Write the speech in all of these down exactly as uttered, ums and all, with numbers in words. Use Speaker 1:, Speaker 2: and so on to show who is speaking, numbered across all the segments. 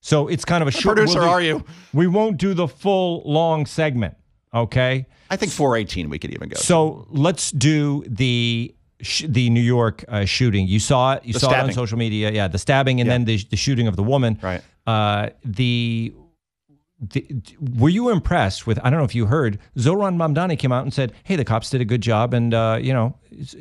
Speaker 1: So it's kind of a
Speaker 2: what
Speaker 1: short.
Speaker 2: Producer,
Speaker 1: we'll do,
Speaker 2: are you?
Speaker 1: We won't do the full long segment. Okay.
Speaker 2: I think four eighteen we could even go.
Speaker 1: So let's do the sh- the New York uh, shooting. You saw it. You
Speaker 2: The
Speaker 1: saw
Speaker 2: stabbing.
Speaker 1: it on social media. Yeah, the stabbing and
Speaker 2: Yeah.
Speaker 1: then the, the shooting of the woman.
Speaker 2: Right.
Speaker 1: Uh, the, the were you impressed with? I don't know if you heard. Zohran Mamdani came out and said, "Hey, the cops did a good job," and uh, you know,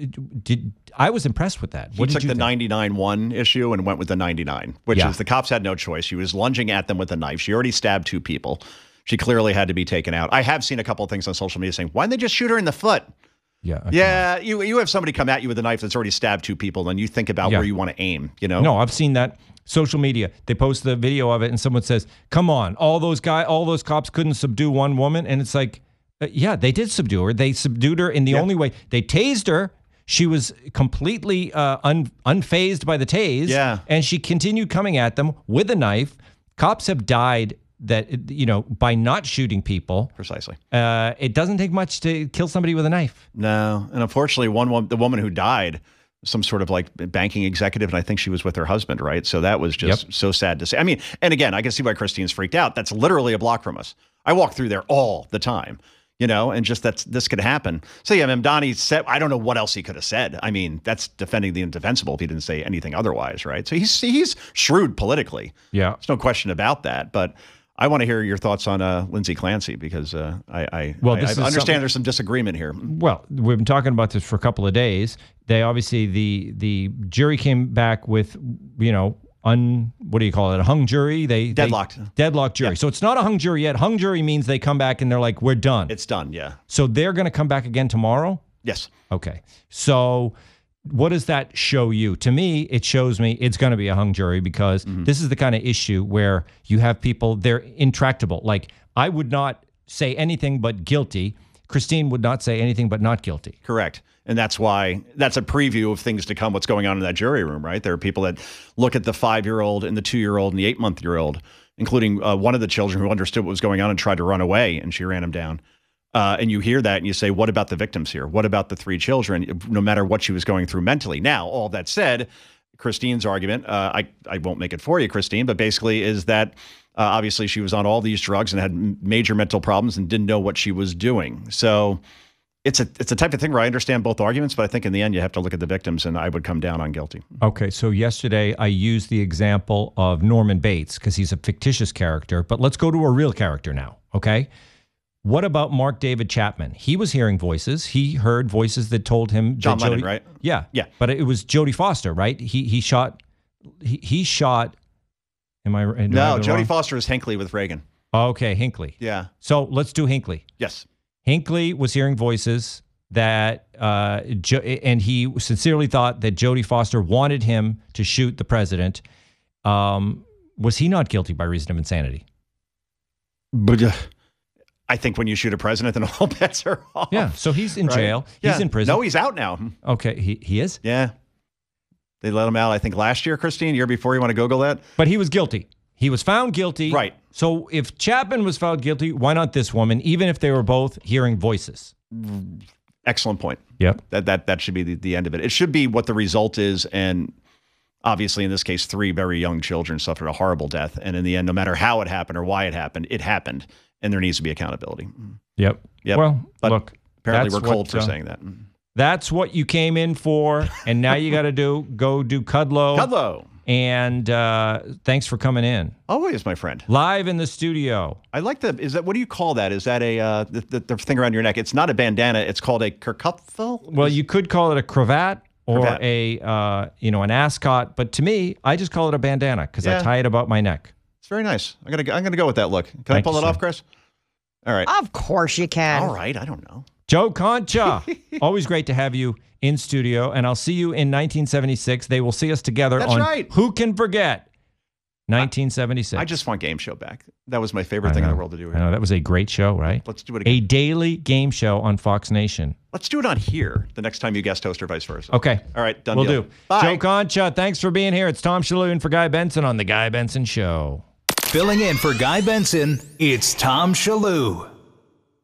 Speaker 1: did I was impressed with that.
Speaker 2: He
Speaker 1: What
Speaker 2: took
Speaker 1: did you
Speaker 2: the
Speaker 1: think?
Speaker 2: ninety-nine one issue and went with the ninety-nine, which
Speaker 1: Yeah.
Speaker 2: is the cops had no choice. She was lunging at them with a knife. She already stabbed two people. She clearly had to be taken out. I have seen a couple of things on social media saying, why didn't they just shoot her in the foot?
Speaker 1: Yeah. okay.
Speaker 2: Yeah, you you have somebody come at you with a knife that's already stabbed two people, and you think about
Speaker 1: Yeah.
Speaker 2: where you want to aim, you know?
Speaker 1: No, I've seen that. Social media. They post the video of it, and someone says, "Come on, all those guy, all those cops couldn't subdue one woman," and it's like, uh, yeah, they did subdue her. They subdued her in the
Speaker 2: Yeah.
Speaker 1: only way. They tased her. She was completely uh, un, unfazed by the tase.
Speaker 2: Yeah.
Speaker 1: And she continued coming at them with a knife. Cops have died that, you know, by not shooting people.
Speaker 2: Precisely.
Speaker 1: Uh, it doesn't take much to kill somebody with a knife.
Speaker 2: No, and unfortunately, one wo- the woman who died, some sort of like banking executive, and I think she was with her husband, right? So that was just
Speaker 1: Yep.
Speaker 2: so sad to see. I mean, and again, I can see why Christine's freaked out. That's literally a block from us. I walk through there all the time, you know, and just that's this could happen. So yeah, Mamdani said, I don't know what else he could have said. I mean, that's defending the indefensible if he didn't say anything otherwise, right? So he's he's shrewd politically.
Speaker 1: Yeah.
Speaker 2: There's no question about that. But I want to hear your thoughts on uh, Lindsay Clancy because uh, I, I,
Speaker 1: Well,
Speaker 2: I,
Speaker 1: this
Speaker 2: I
Speaker 1: is
Speaker 2: understand
Speaker 1: something-
Speaker 2: there's some disagreement here.
Speaker 1: Well, we've been talking about this for a couple of days. They obviously the the jury came back with, you know, un what do you call it? A hung jury. They
Speaker 2: Deadlocked.
Speaker 1: They, deadlocked jury.
Speaker 2: Yeah.
Speaker 1: So it's not a hung jury yet. Hung jury means they come back and they're like, we're done.
Speaker 2: It's done, yeah.
Speaker 1: So they're going to come back again tomorrow.
Speaker 2: Yes.
Speaker 1: Okay. So what does that show you? To me, it shows me it's going to be a hung jury because
Speaker 2: Mm-hmm.
Speaker 1: this is the kind of issue where you have people, they're intractable. Like, I would not say anything but guilty. Christine would not say anything but not guilty.
Speaker 2: Correct. And that's why that's a preview of things to come, what's going on in that jury room, right? There are people that look at the five-year-old and the two-year-old and the eight-month-year-old, including uh, one of the children who understood what was going on and tried to run away, and she ran him down. Uh, and you hear that and you say, what about the victims here? What about the three children, no matter what she was going through mentally? Now, all that said, Christine's argument, uh, I, I won't make it for you, Christine, but basically is that uh, obviously she was on all these drugs and had m- major mental problems and didn't know what she was doing. So it's a it's a type of thing where I understand both arguments, but I think in the end you have to look at the victims, and I would come down on guilty.
Speaker 1: Okay, so yesterday I used the example of Norman Bates because he's a fictitious character, but let's go to a real character now, okay? What about Mark David Chapman? He was hearing voices. He heard voices that told him
Speaker 2: John
Speaker 1: that
Speaker 2: Lennon,
Speaker 1: Jodie-
Speaker 2: right?
Speaker 1: Yeah,
Speaker 2: Yeah.
Speaker 1: But it was Jodie Foster, right? He he shot. He he shot. Am I? do I have
Speaker 2: No,
Speaker 1: it
Speaker 2: Jodie
Speaker 1: wrong?
Speaker 2: Foster is Hinckley with Reagan.
Speaker 1: Okay, Hinckley.
Speaker 2: Yeah.
Speaker 1: So let's do Hinckley.
Speaker 2: Yes.
Speaker 1: Hinckley was hearing voices that, uh, jo- and he sincerely thought that Jodie Foster wanted him to shoot the president. Um, was he not guilty by reason of insanity?
Speaker 2: But uh, I think when you shoot a president, then all bets are off.
Speaker 1: Yeah. So he's in
Speaker 2: Right?
Speaker 1: jail.
Speaker 2: Yeah.
Speaker 1: He's in prison.
Speaker 2: No, he's out now.
Speaker 1: Okay. He he is,
Speaker 2: Yeah. They let him out, I think, last year, Christine, year before. You want to Google that?
Speaker 1: but he was guilty. He was found guilty.
Speaker 2: Right.
Speaker 1: So if Chapman was found guilty, why not this woman? Even if they were both hearing voices.
Speaker 2: Excellent point.
Speaker 1: Yep.
Speaker 2: That that that should be the, the end of it. It should be what the result is. And obviously, in this case, three very young children suffered a horrible death. And in the end, no matter how it happened or why it happened, it happened. And there needs to be accountability.
Speaker 1: Yep.
Speaker 2: Yep.
Speaker 1: Well,
Speaker 2: But
Speaker 1: look.
Speaker 2: Apparently,
Speaker 1: that's
Speaker 2: we're cold
Speaker 1: what,
Speaker 2: for
Speaker 1: uh,
Speaker 2: saying that.
Speaker 1: That's what you came in for, and now you got to do go do Kudlow.
Speaker 2: Kudlow.
Speaker 1: And uh, thanks for coming in.
Speaker 2: Always, my friend.
Speaker 1: Live in the studio.
Speaker 2: I like the, is that, what do you call that? Is that a, uh, the, the, the thing around your neck? It's not a bandana. It's called a kerfuffle?
Speaker 1: Well, you could call it a cravat or
Speaker 2: Cravat.
Speaker 1: a, uh, you know, an ascot. But to me, I just call it a bandana because
Speaker 2: Yeah.
Speaker 1: I tie it about my neck.
Speaker 2: It's very nice. I'm going to I'm gonna go with that look. Can
Speaker 1: Thank
Speaker 2: I pull
Speaker 1: you,
Speaker 2: it off,
Speaker 1: sir.
Speaker 2: Chris? All right.
Speaker 3: Of course you can.
Speaker 2: All right. I don't know.
Speaker 1: Joe Concha, always great to have you in studio. And I'll see you in nineteen seventy-six. They will see us together
Speaker 2: That's
Speaker 1: on
Speaker 2: right.
Speaker 1: Who Can Forget nineteen seventy-six.
Speaker 2: I just want Game Show back. That was my favorite
Speaker 1: I
Speaker 2: thing in
Speaker 1: know.
Speaker 2: the world to do
Speaker 1: I
Speaker 2: here.
Speaker 1: know, that was a great show, right?
Speaker 2: Let's do it
Speaker 1: A
Speaker 2: again.
Speaker 1: daily game show on Fox Nation.
Speaker 2: Let's do it on here the next time you guest host or vice versa.
Speaker 1: Okay.
Speaker 2: All right. Done
Speaker 1: We'll
Speaker 2: deal.
Speaker 1: do.
Speaker 2: Bye.
Speaker 1: Joe Concha, thanks for being here. It's Tom Shalhoub for Guy Benson on The Guy Benson Show.
Speaker 4: Filling in for Guy Benson, it's Tom Shalhoub.